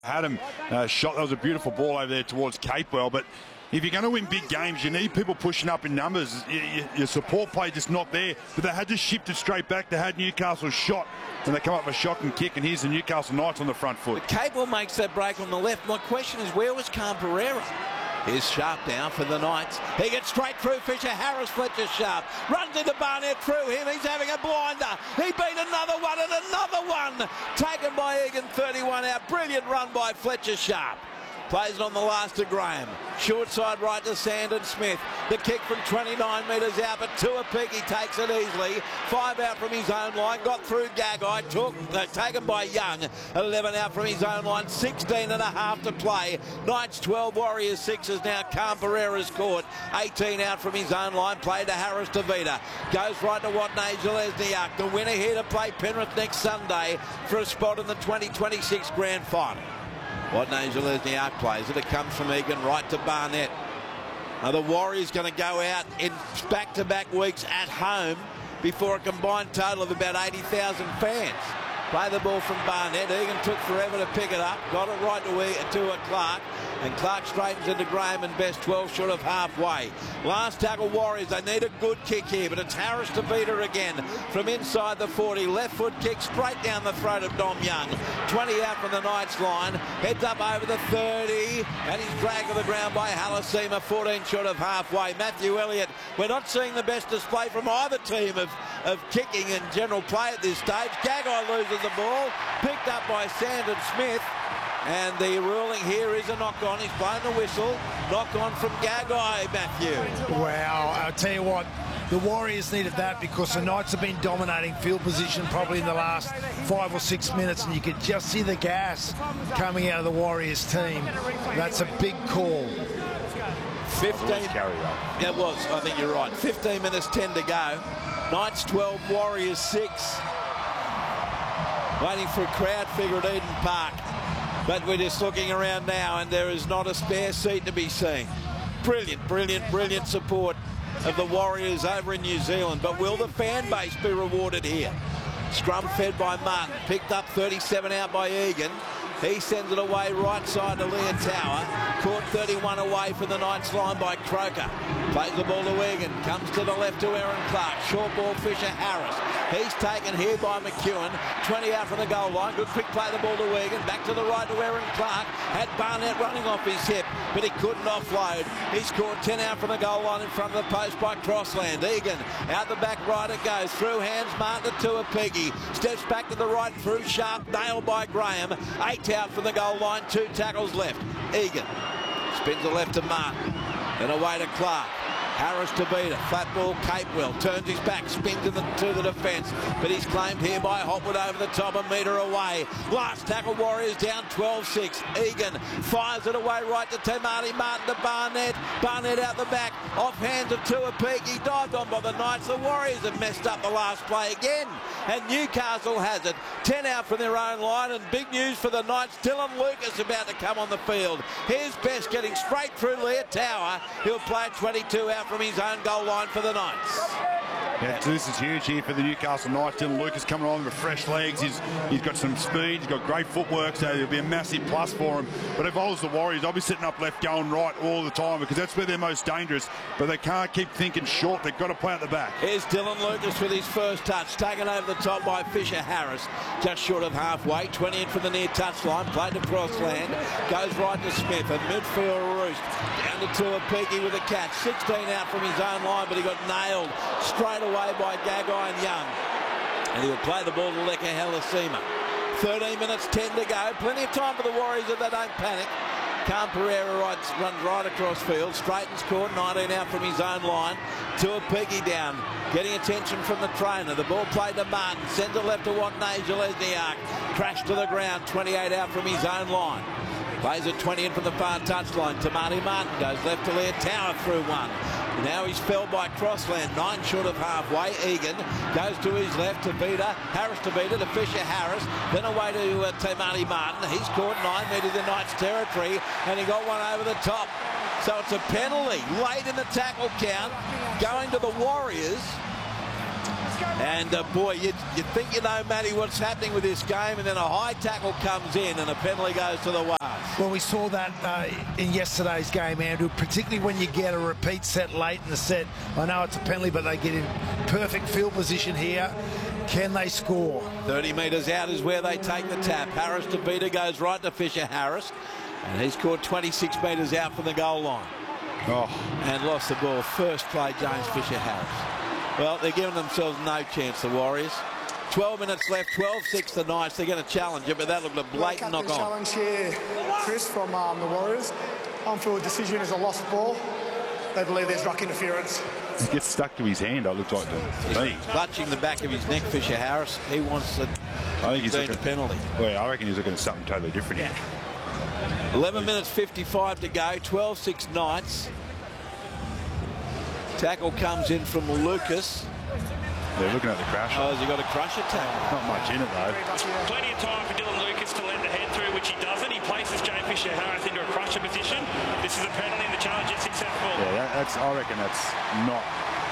Had him shot. That was a beautiful ball over there towards Capewell. But if you're going to win big games, you need people pushing up in numbers. Your support play just not there. But they had to shift it straight back. They had Newcastle shot, and they come up with a shocking kick. And here's the Newcastle Knights on the front foot. Capewell makes that break on the left. My question is, where was Khan Pereira? Here's Sharp down for the Knights. He gets straight through Fisher Harris. Fletcher Sharp runs into Barnett through him. He's having a blinder. He beat another one and another one. Taken by Egan, 31 out. Brilliant run by Fletcher Sharp. Plays it on the last to Graham. Short side right to Sandon Smith. The kick from 29 metres out, but Tuapiki takes it easily. 5 out from his own line. Got through Gagai. Taken by Young. 11 out from his own line. 16 and a half to play. Knights 12, Warriors 6 is now Khan Pereira's court. 18 out from his own line. Play to Harris Tavita. Goes right to Watney Zelezniak. The winner here to play Penrith next Sunday for a spot in the 2026 Grand Final. Watney Zelezniak plays it. It comes from Egan right to Barnett. Now the Warriors going to go out in back-to-back weeks at home before a combined total of about 80,000 fans. Play the ball from Barnett. Egan took forever to pick it up. Got it right to Clark. And Clark straightens into Graham and Best 12 short of halfway. Last tackle Warriors. They need a good kick here, but it's Harris to beat her again from inside the 40. Left foot kick straight down the throat of Dom Young. 20 out from the Knights line. Heads up over the 30. And he's dragged to the ground by Halasima. 14 short of halfway. Matthew Elliott. We're not seeing the best display from either team of kicking and general play at this stage. Gagai loses the ball. Picked up by Sandon Smith. And the ruling here is a knock-on. He's blown the whistle. Knock-on from Gagai, Matthew. Wow, I'll tell you what, the Warriors needed that because the Knights have been dominating field position probably in the last 5 or 6 minutes, and you could just see the gas coming out of the Warriors team. That's a big call. 15. Yeah, it was. I think you're right. 15 minutes, 10 to go. Knights 12, Warriors 6. Waiting for a crowd figure at Eden Park. But we're just looking around now and there is not a spare seat to be seen. Brilliant, brilliant, brilliant support of the Warriors over in New Zealand. But will the fan base be rewarded here? Scrum fed by Martin. Picked up 37 out by Egan. He sends it away right side to Leotawa. Caught 31 away from the Knights line by Croker. Plays the ball to Egan. Comes to the left to Aaron Clark. Short ball Fisher Harris. He's taken here by McEwen. 20 out from the goal line. Good quick play the ball to Egan. Back to the right to Aaron Clark. Had Barnett running off his hip, but he couldn't offload. He scored 10 out from the goal line in front of the post by Crossland. Egan out the back right it goes. Through hands Martin to Tuapiki. Steps back to the right through Sharp. Nailed by Graham. 8 out from the goal line. 2 tackles left. Egan spins the left to Martin. Then away to Clark. Harris to beat it. Flat ball, Capewell turns his back, spins to the defence, but he's claimed here by Hopwood over the top, a metre away. Last tackle, Warriors down 12-6. Egan fires it away right to Tamati Martin to Barnett. Barnett out the back, off hands of Tuapiki, dived on by the Knights. The Warriors have messed up the last play again, and Newcastle has it. 10 out from their own line, and big news for the Knights. Dylan Lucas about to come on the field. Here's Best getting straight through Leotawa. He'll play 22 out from his own goal line for the Knights. Yeah, so this is huge here for the Newcastle Knights. Dylan Lucas coming on with fresh legs. He's got some speed. He's got great footwork, so it'll be a massive plus for him. But if I was the Warriors, I'll be sitting up left going right all the time because that's where they're most dangerous. But they can't keep thinking short. They've got to play at the back. Here's Dylan Lucas with his first touch. Taken over the top by Fisher Harris. Just short of halfway. 20 in from the near touchline. Played to Crossland. Goes right to Smith. And midfield Roost. Down to Tuapiki with a catch. 16 out from his own line, but he got nailed straight away by Gagai and Young. And he'll play the ball to Leka Halasima. 13 minutes, 10 to go. Plenty of time for the Warriors if they don't panic. Khan Pereira runs right across field. Straightens court, 19 out from his own line. Tuapiki down. Getting attention from the trainer. The ball played to Martin. Sends it left to Watney Zelezniak. Crashed to the ground, 28 out from his own line. Plays at 20 in from the far touchline. Tamati Martin goes left to Leotawa through one. Now he's felled by Crossland, 9 short of halfway. Egan goes to his left to Vida. Harris to Vida to Fisher Harris. Then away to Tamati Martin. He's caught 9 metres in Knights territory and he got one over the top. So it's a penalty late in the tackle count going to the Warriors. And boy, you think you know, Matty, what's happening with this game, and then a high tackle comes in and a penalty goes to the Wars. Well, we saw that in yesterday's game, Andrew, particularly when you get a repeat set late in the set. I know it's a penalty, but they get in perfect field position here. Can they score? 30 metres out is where they take the tap. Harris DeVita goes right to Fisher Harris, and he's caught 26 metres out from the goal line. And lost the ball. First play, James Fisher Harris. Well, they're giving themselves no chance, the Warriors. 12 minutes left, 12-6 the Knights. They're going to challenge it, but that looked a blatant knock on. Challenge here, Chris, from the Warriors. On-field decision is a lost ball. They believe there's ruck interference. He gets stuck to his hand, it looks like to me. Clutching the back of his neck, Fisher Harris. He wants to a penalty. Well, I reckon he's looking at something totally different here. 11 minutes 55 to go, 12-6 Knights. Tackle comes in from Lucas. They're looking at the crash. Oh, has he got a crusher tackle? Not much in it, though. Plenty of time for Dylan Lucas to let the head through, which he doesn't. He places James Fisher Harris into a crusher position. This is a penalty, and the challenge is successful. Yeah, I reckon that's not...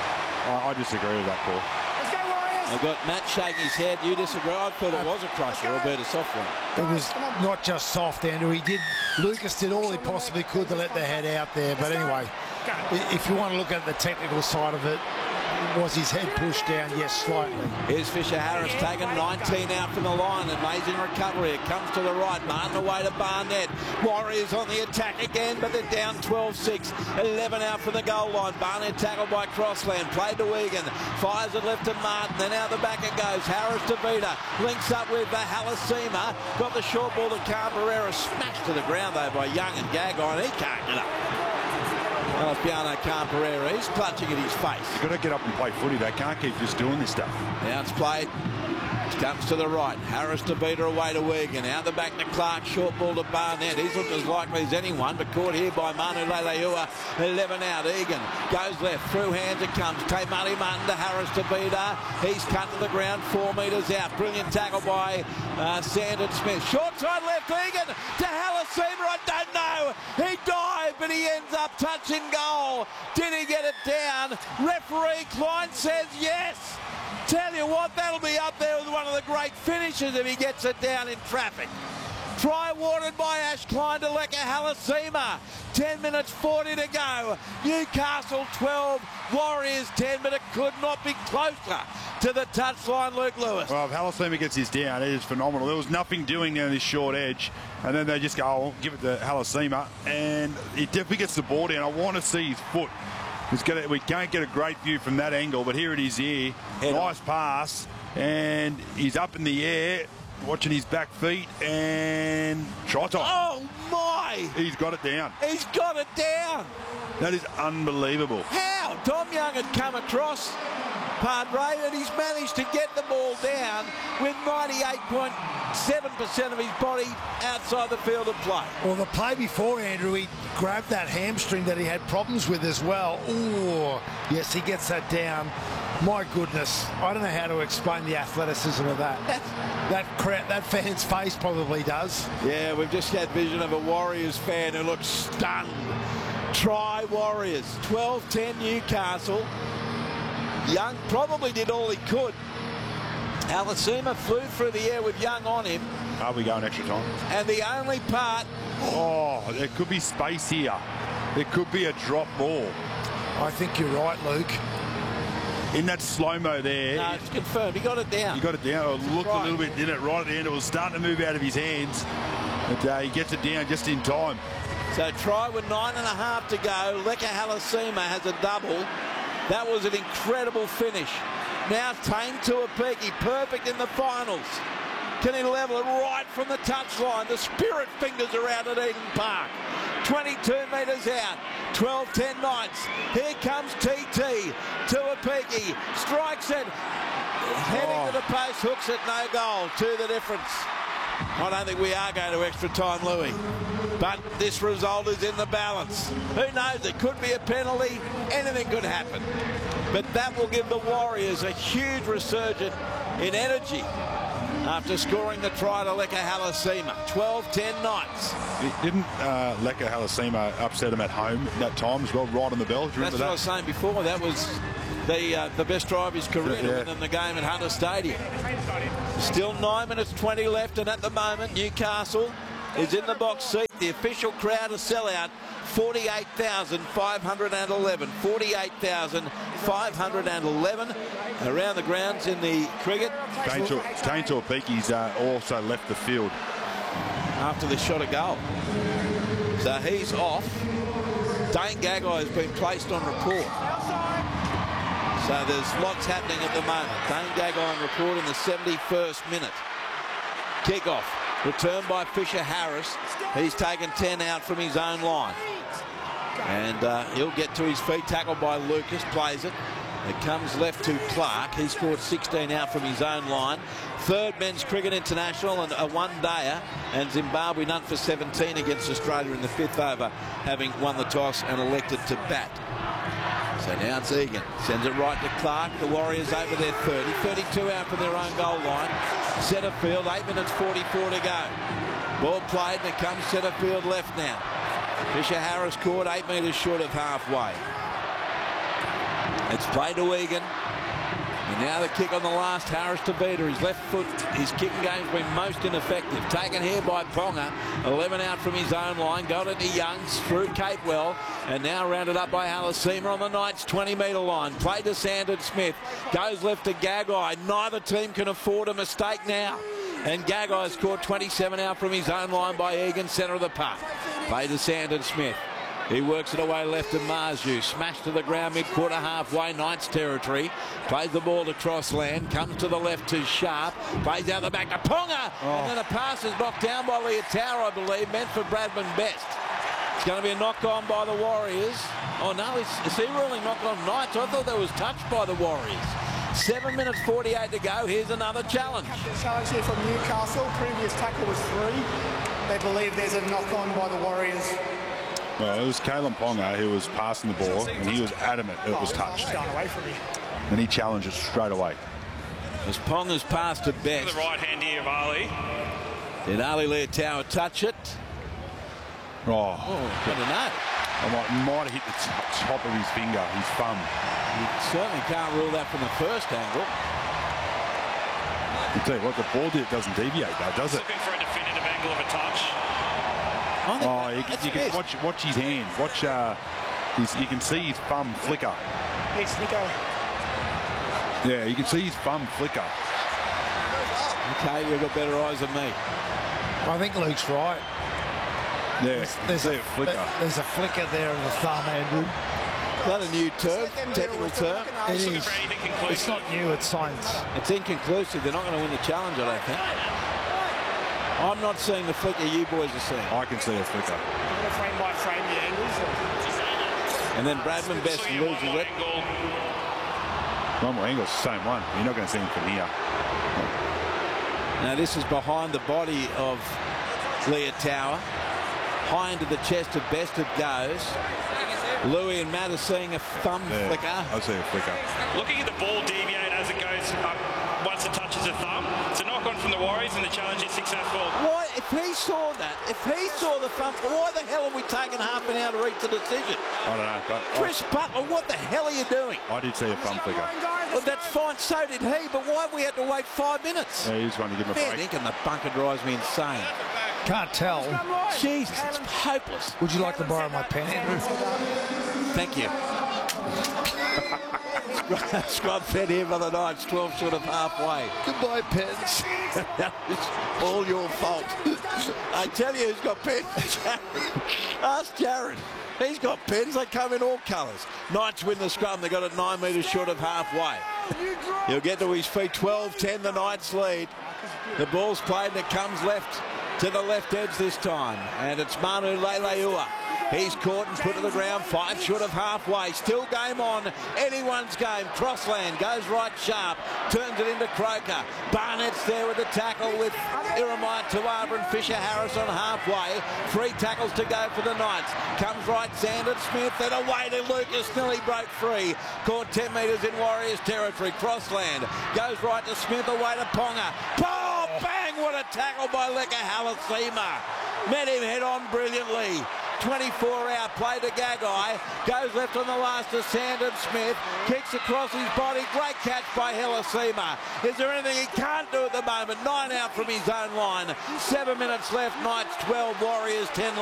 I disagree with that call. I've got Matt shaking his head. You disagree? I thought it was a crusher, albeit a soft one. It was not just soft, Andrew. Lucas did all he possibly could to let the head out there. But anyway, if you want to look at the technical side of it, was his head pushed down? Yes, slightly. Here's Fisher Harris taking 19 out from the line. Amazing recovery. It comes to the right. Martin away to Barnett. Warriors on the attack again, but they're down 12-6. 11 out from the goal line. Barnett tackled by Crossland. Played to Egan. Fires it left to Martin. Then out the back it goes. Harris DeVita links up with Halasima. Got the short ball to Cabrera. Smashed to the ground though by Young and Gagai. He can't get up. Piano Cabrera, he's clutching at his face. You've got to get up and play footy. They can't keep just doing this stuff. Now it's played. Comes to the right. Harris DeVita away to Wigan. Out the back to Clark. Short ball to Barnett. He's looked as likely as anyone, but caught here by Manu Leilua. 11 out. Egan goes left. Through hands it comes. Take Marty Martin to Harris DeVita. He's cut to the ground 4 metres out. Brilliant tackle by Sandon Smith. Short side left. Egan to Halasima. I don't know. He dived, but he ends up touching goal. Did he get it down? Referee Klein says yes. Tell you what, that'll be up there with one of the great finishes if he gets it down in traffic. Try awarded by Ash Klein to Leka Halasima. 10 minutes 40 to go. Newcastle 12, Warriors 10, but it could not be closer to the touchline, Luke Lewis. Well, if Halasima gets his down, it is phenomenal. There was nothing doing down this short edge, and then they just go, oh, give it to Halasima, and he definitely gets the ball down. I want to see his foot. We can't get a great view from that angle, but here it is here. Nice pass, and he's up in the air, watching his back feet, and shot on. Oh, my! He's got it down. He's got it down. That is unbelievable. How? Tom Young had come across Padre, and he's managed to get the ball down with 98.7% of his body outside the field of play. Well, the play before, Andrew, he grabbed that hamstring that he had problems with as well. Ooh, yes, he gets that down. My goodness, I don't know how to explain the athleticism of that. That fan's face probably does. Yeah, we've just had vision of a Warriors fan who looks stunned. Try Warriors, 12-10 Newcastle. Young probably did all he could. Halasima flew through the air with Young on him. Are we going extra time? And the only part... Oh, there could be space here. There could be a drop ball. I think you're right, Luke. In that slow-mo there... No, it's confirmed. He got it down. He got it down. It looked a little bit, didn't it? Right at the end. It was starting to move out of his hands. But he gets it down just in time. So try with 9.5 to go. Leka Halasima has a double. That was an incredible finish. Now Tane Tuapiki, perfect in the finals. Can he level it right from the touchline? The spirit fingers around at Eden Park. 22 metres out. 12-10 Knights. Here comes TT. Tuapiki strikes it. Heading to the post, hooks it, no goal. 2 the difference. I don't think we are going to extra time, Louis. But this result is in the balance. Who knows? It could be a penalty. Anything could happen. But that will give the Warriors a huge resurgence in energy after scoring the try to Leka Halasima. 12-10 Knights. Didn't Leka Halasima upset him at home that time as well, right on the bell? Do you remember that? That's what I was saying before. That was the best drive of his career to win in the game at Hunter Stadium. Still 9 minutes 20 left, and at the moment Newcastle is in the box seat. The official crowd is sellout. 48,511. 48,511 around the grounds in the cricket. Kane Torpeki's also left the field after the shot a goal. So he's off. Dane Gagai has been placed on report. So there's lots happening at the moment. Dane Gagai on report in the 71st minute. Kick-off. Returned by Fisher Harris. He's taken 10 out from his own line. And he'll get to his feet. Tackled by Lucas. Plays it. It comes left to Clark. He scored 16 out from his own line. Third men's cricket international and a one-dayer. And Zimbabwe none for 17 against Australia in the 5th over, having won the toss and elected to bat. So now it's Egan. Sends it right to Clark. The Warriors over their 30. 32 out from their own goal line. Centre field, 8 minutes 44 to go. Ball played and it comes centre field left now. Fisher Harris caught 8 metres short of halfway. It's played to Egan. And now the kick on the last, Harris to Vida. His left foot, his kicking game's been most ineffective. Taken here by Ponga. 11 out from his own line. Got it to Youngs through Capewell. And now rounded up by Halasima on the Knights 20-metre line. Played to Sandon Smith. Goes left to Gagai. Neither team can afford a mistake now. And Gagai's caught 27 out from his own line by Egan, centre of the park. Played to Sandon Smith. He works it away left to Marju. Smashed to the ground mid-quarter halfway, Knights territory. Plays the ball to Crossland. Comes to the left to Sharp. Plays out the back to Ponga. And then a pass is knocked down by Leotaro, I believe, meant for Bradman Best. It's going to be a knock-on by the Warriors. Oh, no, is he ruling knock-on Knights? I thought that was touched by the Warriors. 7 minutes 48 to go. Here's another challenge. Challenge here from Newcastle. Previous tackle was 3. They believe there's a knock-on by the Warriors. Well, it was Kalen Ponga who was passing the ball, and he was adamant it was touched. Away from me. And he challenged it straight away. As Ponga's passed to Best. The right hand here of Ali. Did Ali Leotaro touch it? Oh, I don't know. Might have hit the top of his finger, his thumb. You certainly can't rule that from the first angle. I'll tell you what, the ball doesn't deviate though, does it? Looking for a definitive angle of a touch. Oh, you can watch his hand. Watch, you can see his thumb flicker. It's Nico. Yeah, you can see his thumb flicker. Okay, you've got better eyes than me. I think Luke's right. Yeah, There's a flicker. There's a flicker there of the thumb, Andrew. Is that a new term, technical term? It is. It's not new, it's science. It's inconclusive. They're not going to win the challenge, I don't think. I'm not seeing the flicker you boys are seeing. I can see a flicker. Frame by frame the angles. And then Bradman Best loses it. One more angle, same one. You're not going to see him from here. Now this is behind the body of Leotaro. High into the chest of Best it goes. Louis and Matt are seeing a thumb flicker. I see a flicker. Looking at the ball deviate as it goes up once it touches the thumb. It's a knock-on from the Warriors and the challenge is successful. Why, if he saw that, if he saw the thumb, why the hell are we taking half an hour to reach the decision? I don't know. But Chris Butler, what the hell are you doing? I did see a thumb flicker. Well, that's fine, so did he, but why have we had to wait 5 minutes? Yeah, he just wanted to give him a Fair break. dinkum, the bunker drives me insane. Can't tell. Jesus, it's hopeless. Would you like to borrow my pen, Andrew? Thank you. Scrub fed here by the Knights, 12 short of halfway. Goodbye, pens. It's all your fault. I tell you who's got pens. Ask Jared. He's got pens. They come in all colours. Knights win the scrum. They got it 9 metres short of halfway. He'll get to his feet. 12-10, the Knights lead. The ball's played and it comes left to the left edge this time. And it's Manu Leleua. He's caught and put to the ground, 5 short of halfway. Still game on, anyone's game. Crossland goes right sharp, turns it into Croker. Barnett's there with the tackle with Iremai Tuava and Fisher Harris on halfway. 3 tackles to go for the Knights. Comes right, Sandon Smith, then away to Lucas, nearly broke free. Caught 10 metres in Warriors territory. Crossland goes right to Smith, away to Ponga. Oh, bang, what a tackle by Leka Halasima. Met him head on brilliantly. 24 out. Play to Gagai. Goes left on the last to Sandon Smith. Kicks across his body. Great catch by Helasima. Is there anything he can't do at the moment? 9 out from his own line. 7 minutes left. Knights 12, Warriors 10.